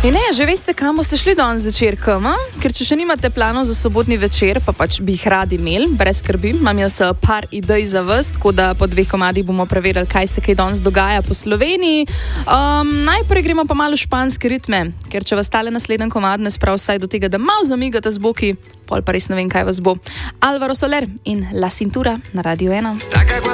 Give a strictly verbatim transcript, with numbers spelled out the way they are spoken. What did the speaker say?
In ne, že veste, kam boste šli danes zvečer, kam? A? Ker če še nimate planov za sobotni večer, pa pač bi jih radi imeli, brez skrbi, imam jaz par idej za vas, tako da po dveh komadih bomo preverili, kaj se kaj danes dogaja po Sloveniji. Um, najprej gremo pa malo španske ritme, ker če vas tale naslednji komad ne sprav vsaj do tega, da malo zamigate z boki, pol pa res ne vem, kaj vas bo. Álvaro Soler in La Cintura na Radio ena.